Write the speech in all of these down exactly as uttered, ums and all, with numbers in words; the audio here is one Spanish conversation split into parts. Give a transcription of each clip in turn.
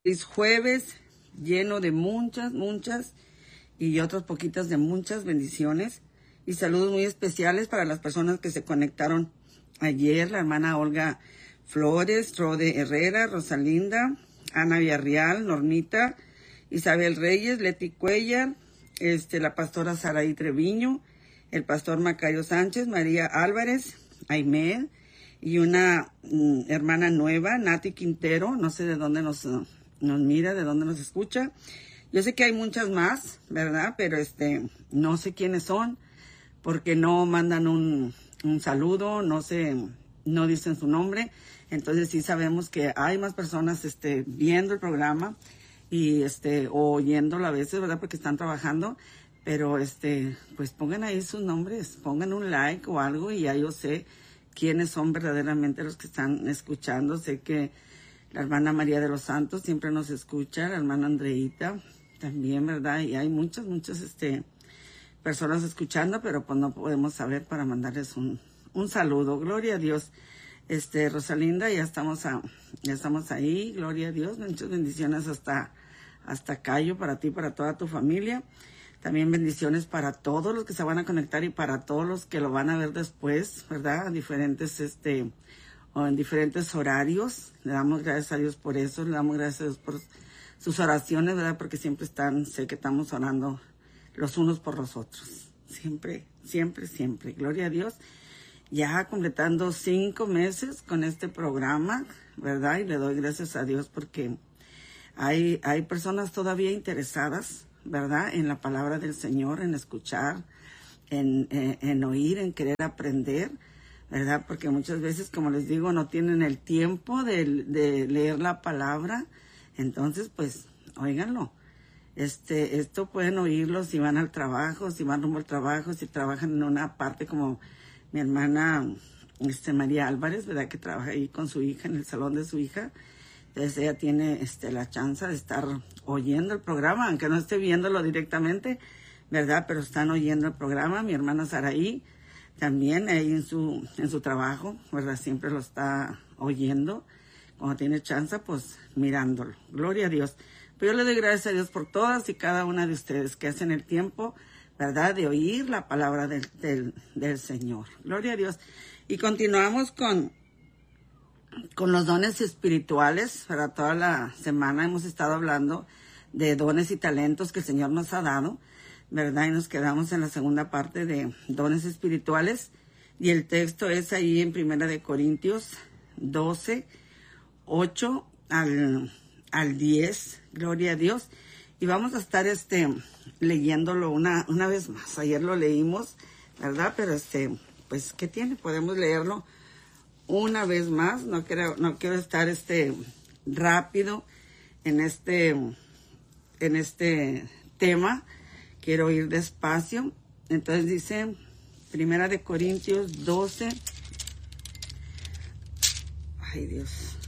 Es jueves lleno de muchas, muchas y otras poquitas de muchas bendiciones y saludos muy especiales para las personas que se conectaron ayer. La hermana Olga Flores, Rode Herrera, Rosalinda, Ana Villarreal, Normita, Isabel Reyes, Leti Cuellar, este, la pastora Saraí Treviño, el pastor Macayo Sánchez, María Álvarez, Aymed y una mm, hermana nueva, Nati Quintero, no sé de dónde nos... Uh, nos mira, de dónde nos escucha. Yo sé que hay muchas más, ¿verdad? Pero este, no sé quiénes son, porque no mandan un, un saludo, no sé, no dicen su nombre. Entonces sí sabemos que hay más personas este, viendo el programa y este, o oyéndolo a veces, ¿verdad? Porque están trabajando. Pero este, pues pongan ahí sus nombres, pongan un like o algo y ya yo sé quiénes son verdaderamente los que están escuchando. Sé que la hermana María de los Santos siempre nos escucha, la hermana Andreita también, ¿verdad? Y hay muchas, muchas este, personas escuchando, pero pues no podemos saber para mandarles un, un saludo. Gloria a Dios. Este, Rosalinda, ya estamos, a, ya estamos ahí, gloria a Dios. Muchas bendiciones hasta, hasta Cayo para ti, para toda tu familia. También bendiciones para todos los que se van a conectar y para todos los que lo van a ver después, ¿verdad? Diferentes, este... o en diferentes horarios. Le damos gracias a Dios por eso, le damos gracias a Dios por sus oraciones, ¿verdad? Porque siempre están, sé que estamos orando los unos por los otros. Siempre, siempre, siempre. Gloria a Dios. Ya completando cinco meses con este programa, ¿verdad? Y le doy gracias a Dios porque hay, hay personas todavía interesadas, ¿verdad? En la palabra del Señor, en escuchar, en, en, en oír, en querer aprender, ¿verdad? Porque muchas veces, como les digo, no tienen el tiempo de, de leer la palabra. Entonces, pues, óiganlo. Este, esto pueden oírlo si van al trabajo, si van rumbo al trabajo, si trabajan en una parte como mi hermana este, María Álvarez, ¿verdad? Que trabaja ahí con su hija, en el salón de su hija. Entonces ella tiene este, la chance de estar oyendo el programa, aunque no esté viéndolo directamente, ¿verdad? Pero están oyendo el programa. Mi hermana Saraí también ahí en su, en su trabajo, ¿verdad? Siempre lo está oyendo. Cuando tiene chance, pues mirándolo. Gloria a Dios. Pero yo le doy gracias a Dios por todas y cada una de ustedes que hacen el tiempo, ¿verdad? De oír la palabra del, del, del Señor. Gloria a Dios. Y continuamos con, con los dones espirituales, ¿verdad? Toda la semana hemos estado hablando de dones y talentos que el Señor nos ha dado, ¿verdad? Y nos quedamos en la segunda parte de dones espirituales. Y el texto es ahí en Primera de Corintios doce, ocho al, al diez. Gloria a Dios. Y vamos a estar este, leyéndolo una, una vez más. Ayer lo leímos, ¿verdad? Pero este, pues, ¿qué tiene? Podemos leerlo una vez más. No quiero, no quiero estar este, rápido en este, en este tema. Quiero ir despacio. Entonces dice, Primera de Corintios doce. Ay, Dios.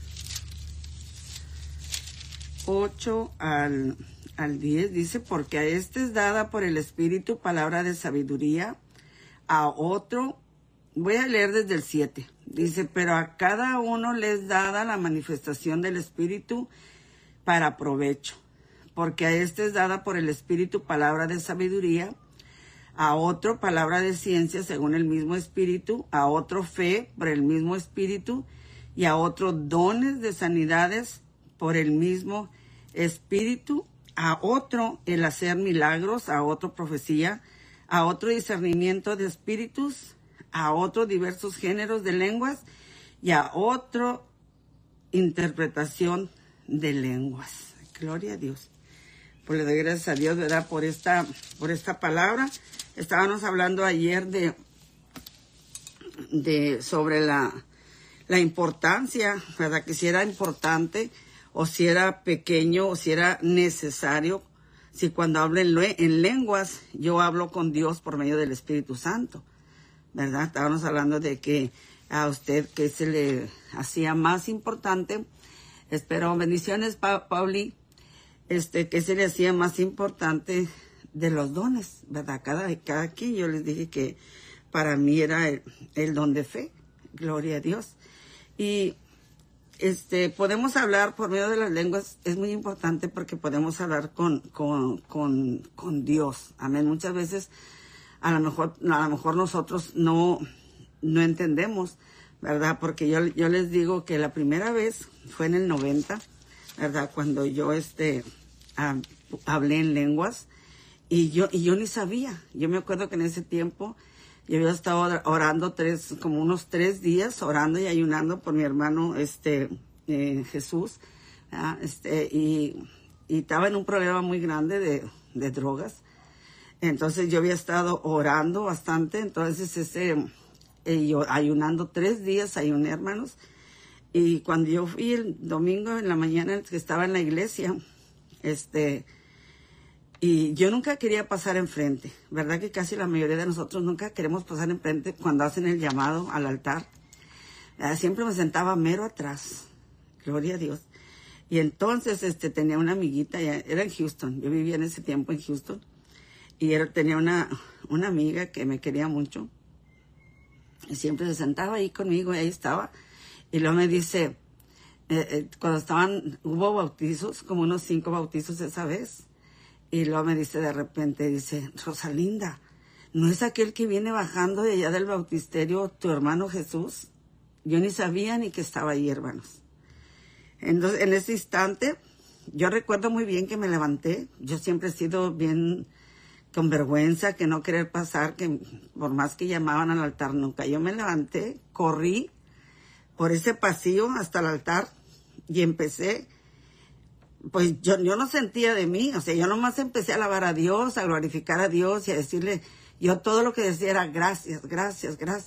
ocho al, al diez. Dice, porque a este es dada por el Espíritu palabra de sabiduría. A otro, voy a leer desde el siete. Dice, pero a cada uno le es dada la manifestación del Espíritu para provecho. Porque a este es dada por el Espíritu palabra de sabiduría, a otro palabra de ciencia según el mismo Espíritu, a otro fe por el mismo Espíritu, y a otro dones de sanidades por el mismo Espíritu, a otro el hacer milagros, a otro profecía, a otro discernimiento de espíritus, a otro diversos géneros de lenguas, y a otro interpretación de lenguas. Gloria a Dios. Pues le doy gracias a Dios, ¿verdad? Por esta, por esta palabra. Estábamos hablando ayer de, de sobre la, la importancia, ¿verdad? Que si era importante, o si era pequeño, o si era necesario, si cuando hablo en, en lenguas, yo hablo con Dios por medio del Espíritu Santo, ¿verdad? Estábamos hablando de que a usted que se le hacía más importante. Espero bendiciones, pa Pauli. Este, que se le hacía más importante de los dones, ¿verdad? Cada, cada quien, yo les dije que para mí era el, el don de fe, gloria a Dios. Y este, podemos hablar por medio de las lenguas, es muy importante porque podemos hablar con, con, con, con Dios. Amén. Muchas veces, a lo mejor, a lo mejor nosotros no, no entendemos, ¿verdad? Porque yo, yo les digo que la primera vez fue en el noventa, ¿verdad? Cuando yo, este, ah, hablé en lenguas y yo, y yo ni sabía. Yo me acuerdo que en ese tiempo yo había estado orando tres, como unos tres días, orando y ayunando por mi hermano, este, eh, Jesús, ¿verdad? Este, y, y estaba en un problema muy grande de, de drogas. Entonces yo había estado orando bastante, entonces ese, eh, yo ayunando tres días, ayuné, hermanos. Y cuando yo fui el domingo en la mañana que estaba en la iglesia, este, y yo nunca quería pasar enfrente, ¿verdad? Que casi la mayoría de nosotros nunca queremos pasar enfrente cuando hacen el llamado al altar. ¿Verdad? Siempre me sentaba mero atrás, gloria a Dios. Y entonces este, tenía una amiguita, ya, era en Houston, yo vivía en ese tiempo en Houston, y era, tenía una, una amiga que me quería mucho, y siempre se sentaba ahí conmigo, y ahí estaba, y luego me dice, eh, eh, cuando estaban, hubo bautizos, como unos cinco bautizos esa vez, y luego me dice de repente, dice, Rosalinda, ¿no es aquel que viene bajando de allá del bautisterio tu hermano Jesús? Yo ni sabía ni que estaba ahí, hermanos. Entonces, en ese instante, yo recuerdo muy bien que me levanté. Yo siempre he sido bien con vergüenza, que no querer pasar, que por más que llamaban al altar nunca. Yo me levanté, corrí por ese pasillo hasta el altar y empecé. Pues yo, yo no sentía de mí, o sea, yo nomás empecé a alabar a Dios, a glorificar a Dios y a decirle, yo todo lo que decía era gracias, gracias, gracias.